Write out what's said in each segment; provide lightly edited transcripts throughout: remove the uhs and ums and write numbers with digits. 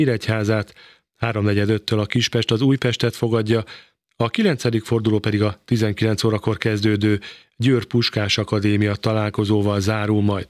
Nyíregyházát, 3:45-től a Kispest az Újpestet fogadja, a 9. forduló pedig a 19 órakor kezdődő Győr Puskás Akadémia találkozóval zárul majd.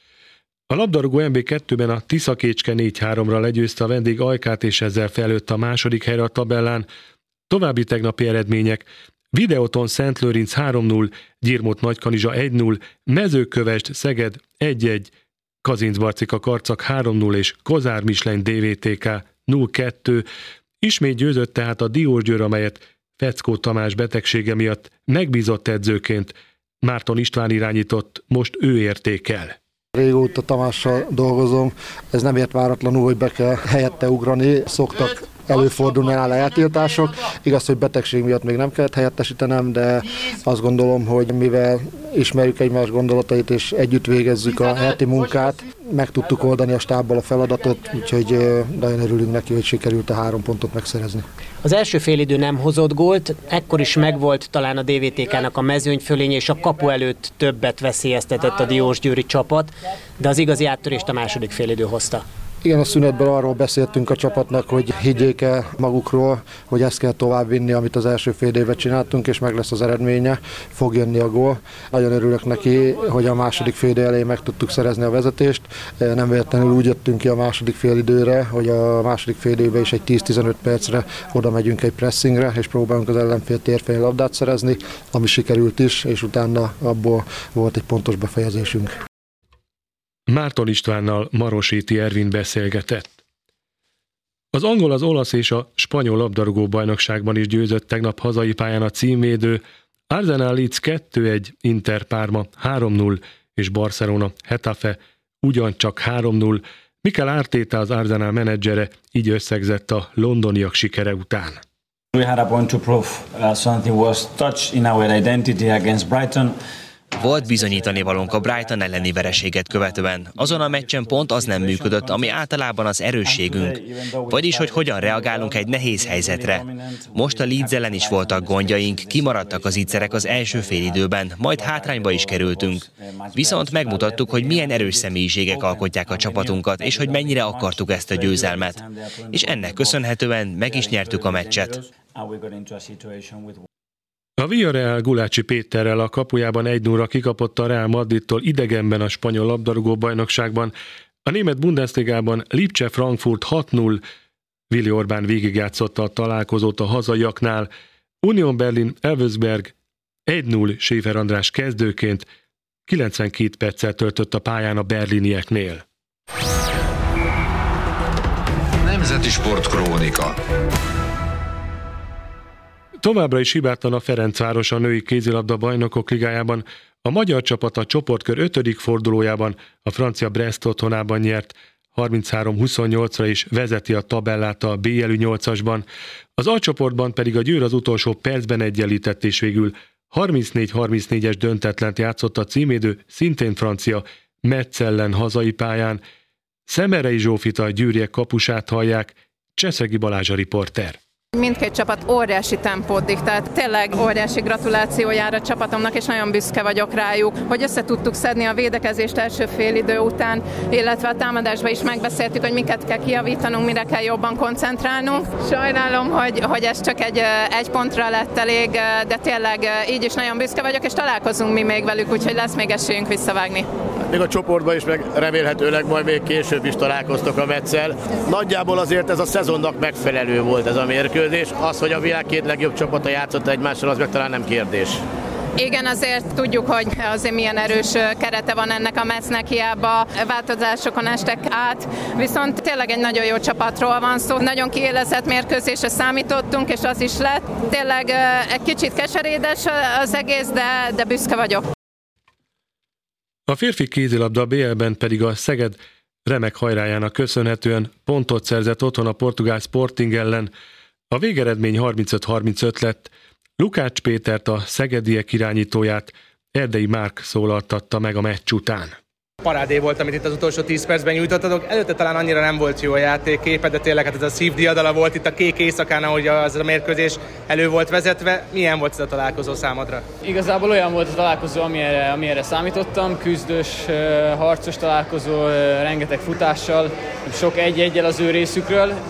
A labdarúgó NB2-ben a Tiszakécske 4-3-ra legyőzte a vendég Ajkát, és ezzel felőtt a második helyre a tabellán. További tegnapi eredmények: Videoton Szentlőrinc 3-0, Gyirmót Nagykanizsa 1-0, Mezőkövesd Szeged 1-1, Kazincbarcika Karcag 3-0 és Kozár Mislány DVTK 0-2. Ismét győzött tehát a Diósgyőr, amelyet Feckó Tamás betegsége miatt megbízott edzőként Márton István irányított, most ő értékel. Régóta Tamással dolgozom, ez nem ért váratlanul, hogy be kell helyette ugrani, szoktak előfordulni nála eltiltások. Igaz, hogy betegség miatt még nem kellett helyettesítenem, de azt gondolom, hogy mivel ismerjük egymás gondolatait és együtt végezzük a heti munkát, meg tudtuk oldani a stábbal a feladatot, úgyhogy nagyon örülünk neki, hogy sikerült a 3 pontot megszerezni. Az első félidő nem hozott gólt, ekkor is megvolt talán a DVTK-nak a mezőnyfölénye, és a kapu előtt többet veszélyeztetett a diósgyőri csapat, de az igazi áttörést a második félidő hozta. Igen, a szünetben arról beszéltünk a csapatnak, hogy higgyék el magukról, hogy ezt kell továbbvinni, amit az első fél évben csináltunk, és meg lesz az eredménye, fog jönni a gól. Nagyon örülök neki, hogy a második fél idő elején meg tudtuk szerezni a vezetést. Nem véletlenül úgy jöttünk ki a második fél időre, hogy a második fél időben is egy 10-15 percre oda megyünk egy pressingre, és próbálunk az ellenfél térfelén labdát szerezni, ami sikerült is, és utána abból volt egy pontos befejezésünk. Márton Istvánnal Marositi Ervin beszélgetett. Az angol, az olasz és a spanyol labdarúgó bajnokságban is győzött tegnap hazai pályán a címvédő. Arsenal Leeds 2-1, Inter Parma 3-0 és Barcelona Getafe ugyancsak 3-0. Mikel Arteta, az Arsenal menedzsere, így összegzett a londoniak sikere után. We had a point to prove something was touched in our identity against Brighton. Volt bizonyítani valónk a Brighton elleni vereséget követően. Azon a meccsen pont az nem működött, ami általában az erősségünk. Vagyis, hogy hogyan reagálunk egy nehéz helyzetre. Most a Leeds ellen is voltak gondjaink, kimaradtak az ígyszerek az első félidőben, majd hátrányba is kerültünk. Viszont megmutattuk, hogy milyen erős személyiségek alkotják a csapatunkat, és hogy mennyire akartuk ezt a győzelmet. És ennek köszönhetően meg is nyertük a meccset. A Villarreal Gulácsi Péterrel a kapujában 1-0-ra kikapott a Real Madridtól idegenben a spanyol labdarúgó bajnokságban. A német Bundesligában Lipcse Frankfurt 6-0, Willi Orbán végigjátszotta a találkozót a hazaiaknál. Union Berlin Elversberg 1-0, Schäfer András kezdőként 92 perccel töltött a pályán a berlinieknél. Nemzeti Sportkrónika. Továbbra is hibátlan a Ferencváros a női kézilabda bajnokok ligájában. A magyar csapat a csoportkör 5. fordulójában a francia Brest otthonában nyert 33-28-ra is vezeti a tabellát a BL 8-asban. Az A csoportban pedig a Győr az utolsó percben egyenlített, és végül 34-34-es döntetlent játszott a címédő, szintén francia Metz ellen hazai pályán. Szemerei Zsófit, a győriek kapusát hallják, Cseszegi Balázs a riporter. Mindkét csapat óriási tempót diktált, tényleg óriási gratulációjára a csapatomnak, és nagyon büszke vagyok rájuk, hogy össze tudtuk szedni a védekezést első félidő után, illetve a támadásban is megbeszéltük, hogy miket kell kijavítanunk, mire kell jobban koncentrálnunk. Sajnálom, hogy ez csak egy pontra lett elég, de tényleg így is nagyon büszke vagyok, és találkozunk mi még velük, úgyhogy lesz még esélyünk visszavágni. Még a csoportban is, meg remélhetőleg majd még később is találkoztok a Metzel. Nagyjából azért ez a szezonnak megfelelő volt ez a mérkőzés. Az, hogy a világ két legjobb csapata játszott egymással, az meg talán nem kérdés. Igen, azért tudjuk, hogy azért milyen erős kerete van ennek a Metznek, hiába változásokon estek át, viszont tényleg egy nagyon jó csapatról van szó. Nagyon kiélezett mérkőzésre számítottunk, és az is lett. Tényleg egy kicsit keserédes az egész, de büszke vagyok. A férfi kézilabda BL-ben pedig a Szeged remek hajrájának köszönhetően pontot szerzett otthon a portugál Sporting ellen. A végeredmény 35-35 lett. Lukács Pétert, a szegediek irányítóját Erdei Márk szólaltatta meg a meccs után. Parádé volt, amit itt az utolsó 10 percben nyújtottatok. Előtte talán annyira nem volt jó a játékképe, de tényleg hát ez a szívdiadala volt itt a kék éjszakán, ahogy az a mérkőzés elő volt vezetve. Milyen volt ez a találkozó számodra? Igazából olyan volt a találkozó, amire számítottam. Küzdős, harcos találkozó, rengeteg futással, sok 1-1-el az ő részükről.